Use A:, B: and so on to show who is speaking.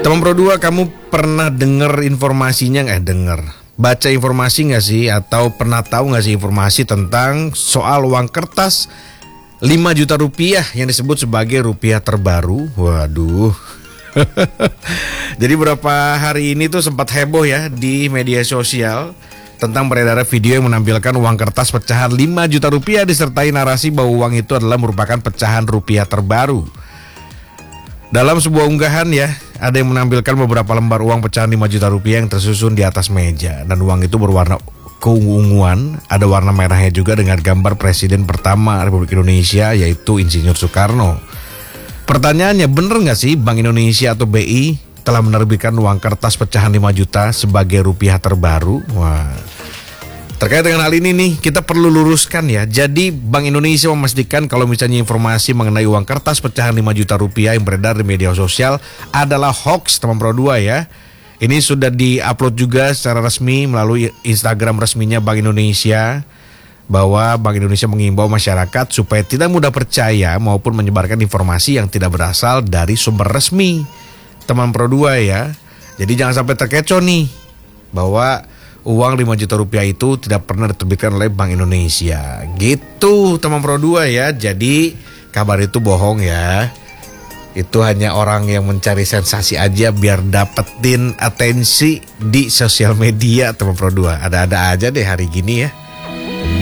A: Teman Pro 2, kamu pernah dengar informasinya baca informasi nggak sih? Atau pernah tahu nggak sih informasi tentang soal uang kertas 5 juta rupiah yang disebut sebagai rupiah terbaru? Waduh. Jadi beberapa hari ini tuh sempat heboh ya di media sosial tentang beredar video yang menampilkan uang kertas pecahan 5 juta rupiah disertai narasi bahwa uang itu adalah merupakan pecahan rupiah terbaru. Dalam sebuah unggahan ya, ada yang menampilkan beberapa lembar uang pecahan 5 juta rupiah yang tersusun di atas meja. Dan uang itu berwarna keunguan, ada warna merahnya juga dengan gambar Presiden pertama Republik Indonesia, yaitu Insinyur Soekarno. Pertanyaannya, bener nggak sih Bank Indonesia atau BI telah menerbitkan uang kertas pecahan 5 juta sebagai rupiah terbaru? Wah. Terkait dengan hal ini nih, kita perlu luruskan ya. Jadi Bank Indonesia memastikan kalau misalnya informasi mengenai uang kertas pecahan 5 juta rupiah yang beredar di media sosial adalah hoax, teman Pro 2 ya. Ini sudah di-upload juga secara resmi melalui Instagram resminya Bank Indonesia, bahwa Bank Indonesia mengimbau masyarakat supaya tidak mudah percaya maupun menyebarkan informasi yang tidak berasal dari sumber resmi, teman Pro 2 ya. Jadi jangan sampai terkecoh nih bahwa uang 5 juta rupiah itu tidak pernah diterbitkan oleh Bank Indonesia. Gitu teman Pro 2 ya. Jadi kabar itu bohong ya. Itu hanya orang yang mencari sensasi aja biar dapetin atensi di sosial media, teman Pro 2. Ada-ada aja deh hari gini ya.